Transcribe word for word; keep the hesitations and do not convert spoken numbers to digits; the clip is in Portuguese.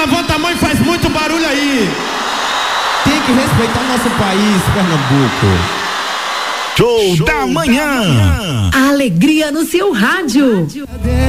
levanta a mão e faz muito barulho aí. Tem que respeitar o nosso país, Pernambuco. Show, Show da manhã. A alegria no seu rádio.